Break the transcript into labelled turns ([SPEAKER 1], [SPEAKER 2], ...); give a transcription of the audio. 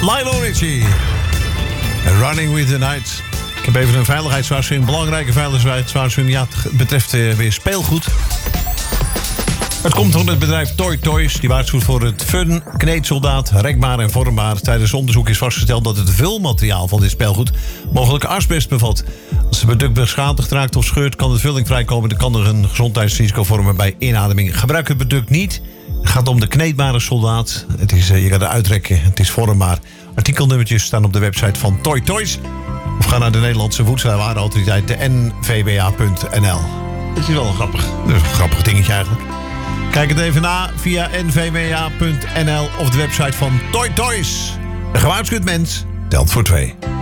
[SPEAKER 1] Lionel Richie. Running with the Night. Ik heb even een veiligheidswaarschuwing, een belangrijke veiligheidswaarschuwing. Ja, het betreft weer speelgoed. Het komt van het bedrijf Toy Toys. Die waarschuwt voor het fun, kneedsoldaat, rekbaar en vormbaar. Tijdens onderzoek is vastgesteld dat het vulmateriaal van dit speelgoed mogelijk asbest bevat. Als het product beschadigd raakt of scheurt, kan de vulling vrijkomen. Dan kan er een gezondheidsrisico vormen bij inademing. Gebruik het product niet. Het gaat om de kneedbare soldaat. Het is, je gaat het uitrekken, het is vormbaar. Artikelnummertjes staan op de website van Toy Toys. Of ga naar de Nederlandse Voedselwarenautoriteit, de nvwa.nl. Dat is wel een grappig dingetje eigenlijk. Kijk het even na via nvwa.nl of de website van Toy Toys. Een gewaarschuwd mens telt voor 2.